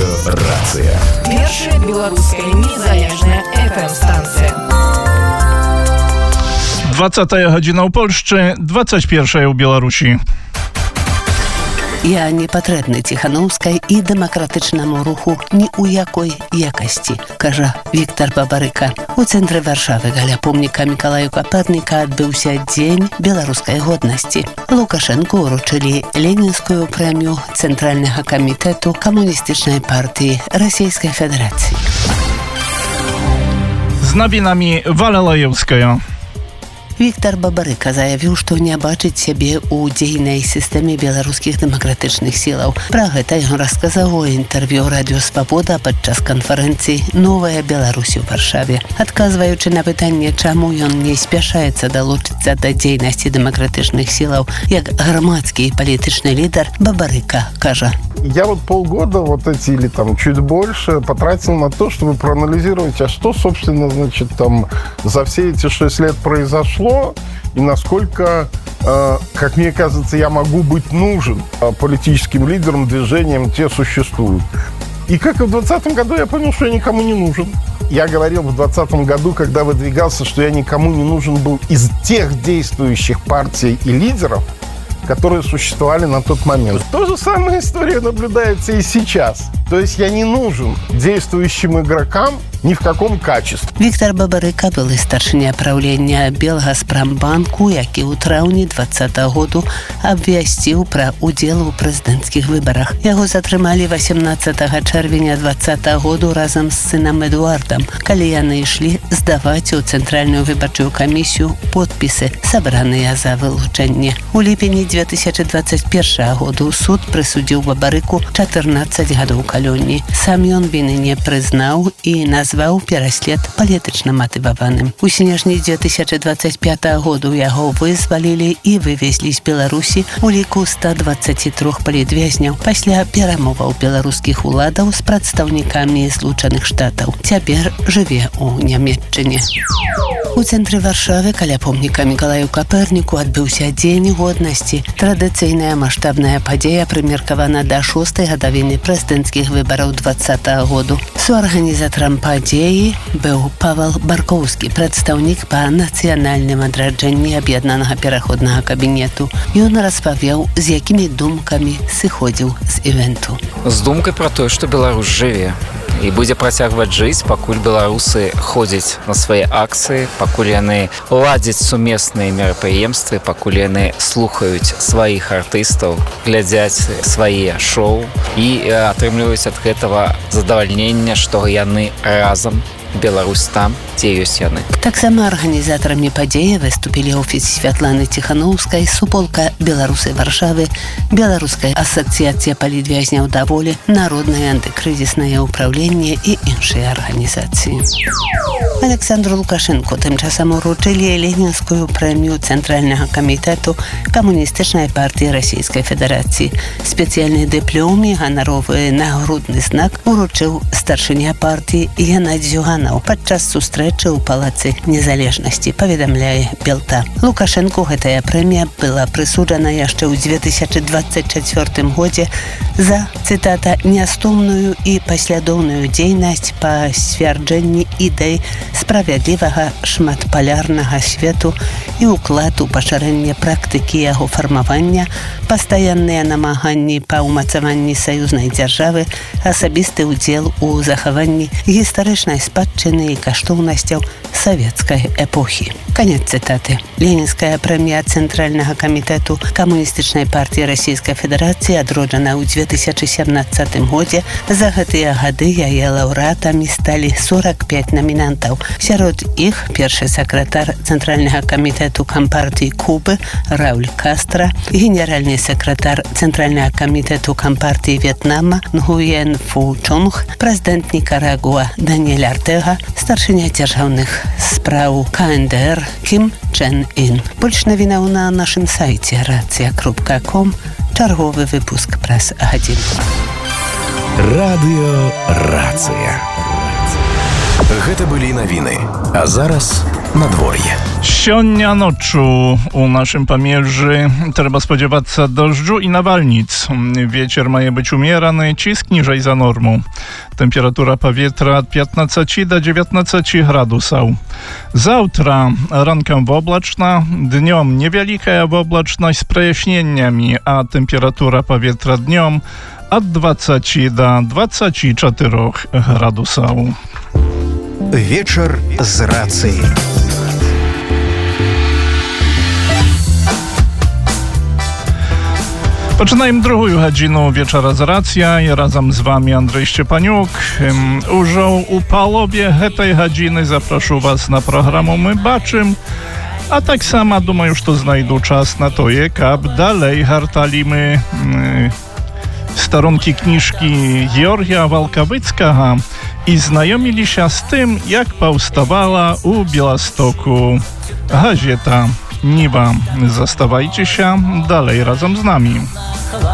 Радыёрацыя. Першая беларуская незалежная FM-станція. 20 гадзіна ў Польшчы, 21 у Беларусі. Я не патрэбны Ціханаўскай і дэмакратычнаму руху ні ў якой якасці, кажа Віктар Бабарыка. У цэнтры Варшавы каля помніка Мікалаю Каперніка адбыўся дзень беларускай годнасці. Лукашэнку ўручылі ленінскую прэмію Цэнтральнага камітэту камуністычнай партыі Расійскай Федэрацыі. З навінамі Валялаеўская. Віктар Бабарыка заявіў, што не бачыць сябе ў дзейнай сістэме беларускіх дэмакратычных сілаў. Пра гэта ён расказаў у інтэрв'ю радыё «Свабода» падчас канферэнцыі «Новая Беларусь» у Варшаве. Адказваючы на пытанне, чаму ён не спяшаецца далучыцца да дзейнасці дэмакратычных сілаў як грамадскі і палітычны лідар, Бабарыка кажа: Я полгода эти или чуть больше потратил на то, чтобы проанализировать, а что, собственно, за все эти 6 лет произошло, и насколько, как мне кажется, я могу быть нужен политическим лидерам, движениям, те существуют. И как и в 2020 году я понял, что я никому не нужен. Я говорил в 2020 году, когда выдвигался, что я никому не нужен был из тех действующих партий и лидеров, которые существовали на тот момент. То же самая история наблюдается и сейчас. То есть я не нужен действующим игрокам ни в каком качестве. Віктар Бабарыка былы старшыня праўлення Белгаспрамбанку, які ў траўні 2020 году абвясціў пра удзел у прэзідэнцкіх выбарах. Яго затрымалі 18 чэрвеня 2020 году разам з сынам Эдуардам, калі яны ішлі здаваць у Цэнтральную выбарчую камісію подпісы, сабраныя за вылучэнне. У ліпені 2021 году суд прысудзіў Бабарыку 14 гадоў калоніі. Сам ён віны не прызнаў і назваў пераслед палітычна матываваным. У снежні 2025 году яго вызвалілі і вывезлі з Беларусі у ліку 123 палітвязняў пасля перамоваў беларускіх уладаў з прадстаўнікамі Злучаных Штатаў. Цяпер жыве ў Нямецчыне. У цэнтры Варшавы каля помніка Мікалаю Каперніку адбыўся дзень годнасці. Традыцыйная маштабная падзея прымеркавана да 6-й гадавіны прэзідэнцкіх выбараў 2020 году. Суарганізатарам падзеі быў Павел Баркоўскі, прадстаўнік па нацыянальным адраджэнні аб'яднанага пераходнага кабінету. Ён распавёў, з якімі думкамі сыходзіў з івенту. З думкай пра тое, што Беларусь жыве і будзе працягваць жыць, пакуль беларусы ходзяць на свае акцыі, пакуль яны ладзяць сумесныя мерапрыемствы, пакуль яны слухаюць сваіх артыстаў, глядзяць свае шоу і атрымліваюць ад гэтага задавальнення, што яны разам. Беларусь там, дзе ёсць яны. Таксама арганізатарамі падзеі выступілі офіс Святланы Ціханаўскай, суполка «Беларусы Варшавы», Беларуская асацыяцыя палітвязняў даволі, Народнае антыкрызіснае ўпраўленне і іншыя арганізацыі. Александру Лукашэнку тым часам уручылі ленінскую прэмію Цэнтральнага камітэту камуністычнай партыі Расійскай Федэрацыі. Спецыяльны дыплом і ганаровы нагрудны знак уручыў старшыня партыі Геннадзь Зюганаў падчас сустрэчы ў палацы Незалежнасці, паведамляе Белта. Лукашэнку гэтая прэмія была прысуджана яшчэ ў 2024 годзе за, цытата, «нястомную і паслядоўную дзейнасць па сцвярджэнні ідэй справядлівага шматпалярнага свету і ўклад у пашырэнне практыкі яго фармавання, пастаянныя намаганні па ўмацаванні саюзнай дзяржавы, асабісты ўдзел у захаванні гістарычнай спадчыны і каштоўнасцяў савецкай эпохі». Канец цытаты. Ленінская прэмія Цэнтральнага камітэту камуністычнай партыі Расійскай Федэрацыі адроджана ў 2017 годзе. За гэтыя гады яе лаўрэатамі сталі 45 намінантаў. Сярод іх першы сакратар Цэнтральнага камітэту кампартыі Кубы Рауль Кастра, генеральны сакратар Цэнтральнага камітэту кампартыі В'етнама Нгуен Фу Чонг, прэзідэнт Нікарагуа Даниэль Артега, старшыня дзяржаўных спраў КНДР Кім Чен Ін. Больш навінаў на нашым сайце racja.com. Чарговы выпуск праз гадзінку. Радыёрацыя. Гэта былі навіны. А зараз надвор'е. Сёння ночью у нашym Pamierzy trzeba spodziewać się deszczu i nawalnic. Wieczór ma być umierany, cisk niżej za normą. Temperatura powietrza od 15 do 19 gradusów. Zawtra rankiem oblaczna, dniem niewielka oblaczność z przejaśnieniami, a temperatura powietrza dniem od 20 do 24 gradusów. Вечер з рацыі. Poczynajmy drugą godzinę wieczora z racja i razem z wami Andrzej Szczepaniuk. Już u połowie tej godziny zaproszę was na programu My Baczym, a tak samo думаю, że znajdą czas na to, jak dalej hartalimy starunki kniżki Georgia Walkawyckiego i znajomili się z tym, jak powstawała u Białegostoku gazeta Niwa. Zastawajcie się dalej razem z nami.